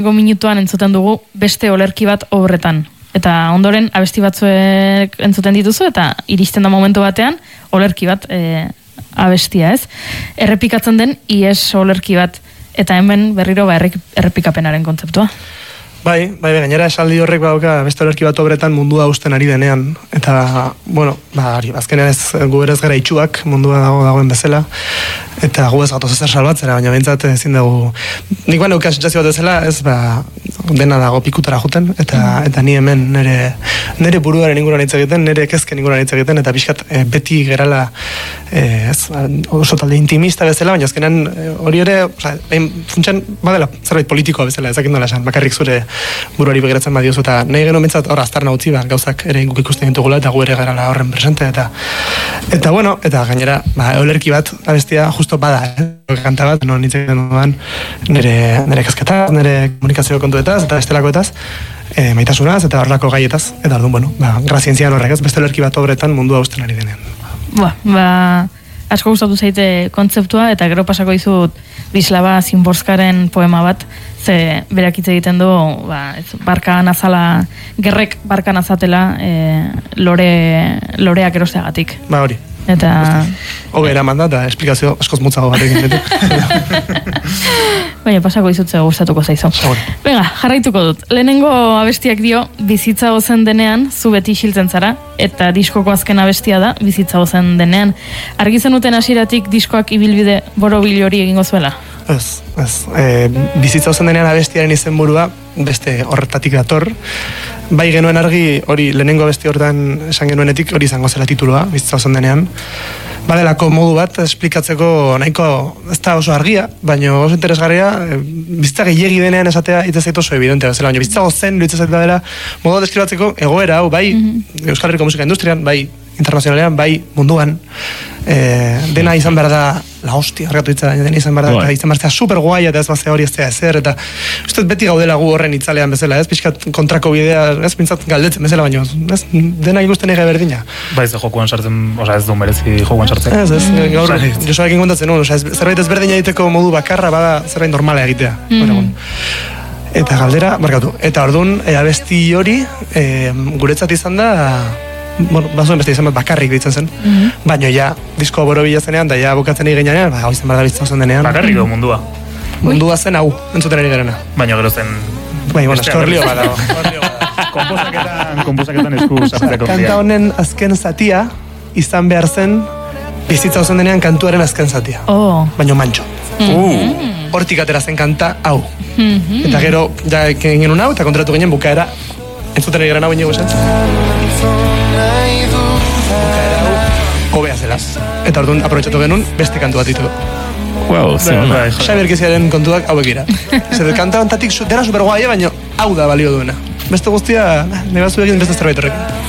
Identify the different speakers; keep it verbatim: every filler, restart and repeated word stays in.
Speaker 1: minutuan entzuten dugu beste olerki bat obretan. Eta ondoren abesti batzuek entzuten dituzu eta iristen da momentu batean olerki bat e, abestia, ez? Errepikatzen den ies olerki bat eta hemen berriro ba errepikapenaren kontzeptua.
Speaker 2: Bai, bai, gainera esaldi horrek badauka beste olerki bat obretan mundua usten ari denean. Eta, bueno, ba, azkenean ez gu berez gara itxuak mundua dago dagoen bezala. Eta gu ez gatoz ezer salbatzera, baina behintzat ezin dugu... Nik baina uka sentsazio bat ezela, ez, ba, dena dago pikutara juten, eta, mm. eta ni hemen nire, nire buruaren inguruan hitz egiten, nire kezken inguruan hitz egiten, eta pixkat e, beti gerala e, ez, oso talde intimista bezala, baina azkenean hori ere, oza, funtsan, badela, zerbait politikoa bezala, ezakin dola esan, bakarrik zure buruari begiratzen badiozu, eta nahi gero mintzat hor aztarna utzi, ba, gauzak ere guk ikusten ditugula, eta gu ere gerala horren presente, eta, eta bueno, eta gainera, ba, olerki bat, abestia, justo bada, eh? Kanta bat, no, nintzen duan, nire, nire kasketaz, nire komunikazio kontuetaz, eta bestelakoetaz, e, maitasunaz, eta horrelako gaietaz, eta orduan, bueno, ba, grazientzian horrek, ez, beste olerki bat obretan mundua usten ari denean.
Speaker 1: Ba, ba, asko gustatu zaite kontzeptua, eta gero pasako dizut Bislava Szymborskaren poema bat, ze berak hitz egiten du, ba, ez, barkan azala, gerrek barkan azatela, e, lore, loreak erosteagatik.
Speaker 2: Ba, hori.
Speaker 1: Eta...
Speaker 2: Hobe eraman da, eta esplikazio askoz motzago batekin ditu.
Speaker 1: Baina pasako izutze gustatuko zaizu. Venga, jarraituko dut. Lehenengo abestiak dio, bizitza ozen denean, zu beti isiltzen zara, eta diskoko azken abestia da, bizitza ozen denean. Argi zenuten hasieratik diskoak ibilbide borobil hori egingo zuela?
Speaker 2: Ez, ez. E, bizitza ozen denean abestiaren izenburua, beste horretatik dator. Bai genuen argi, hori lehenengo abesti hortan esan genuenetik, hori izango zela titulua, bizitza ozen denean. Badelako modu bat esplikatzeko nahiko, ez da oso argia, baina oso interesgarria, bizitza gehiegi denean esatea hitz zait oso evidentea bezala, baina bizitza ozen hitz zait dela modu deskribatzeko egoera hau, bai mm-hmm. Euskal Herriko musika industrian, bai internazionalean, bai munduan, e, dena izan behar da la hostia, argatu hitza, dena izan behar da, izan behar da super guai, eta ez bazea hori ez da ezer, eta uste beti gaudela gu horren itzalean bezala, ez pixkat kontrako bidea, ez pintzat galdetzen bezala, baina ez, dena ikusten ege berdina.
Speaker 3: Ba ez da jokuan sartzen, oza ez du merezi jokuan sartzen.
Speaker 2: Ez, ez, mm. gaur, Josuarekin kontatzen nuen, oza, zerbait ezberdina egiteko modu bakarra, bada zerbait normala egitea. Mm. Eta galdera, markatu, eta orduan, e, abesti hori, e, guretzat izan da, bueno, bazuen beste izan bat bakarrik ditzen zen, mm-hmm. baina ja, disko borobila zenean, da ja bukatzen egin gainean, ba, hau izan behar da bizitza zen denean.
Speaker 3: Bakarrik o mundua?
Speaker 2: Mundua zen hau, entzuten ari garena.
Speaker 3: Baina gero zen...
Speaker 2: Bai, bueno, esko horlio bada.
Speaker 3: Komposaketan, komposaketan esku sartzeko.
Speaker 2: Kanta honen azken zatia, izan behar zen, bizitza zen denean kantuaren azken zatia.
Speaker 1: Oh.
Speaker 2: Baina mantxo.
Speaker 1: Mm-hmm.
Speaker 2: Hortik atera zen kanta hau.
Speaker 1: Mm-hmm.
Speaker 2: Eta gero, ja, genuen hau, eta kontratu ginen bukaera, entzuten ari garena baina guzen. Hobea zela. Eta orduan aprobetxatu genuen beste kantu bat ditu.
Speaker 3: Wow, zen.
Speaker 2: Xabier Kiziaren kontuak hauek dira. Zer, kanta ontatik dena superguaia, baina hau da balio duena. Beste guztia, nire batzu egin beste zerbait horrekin.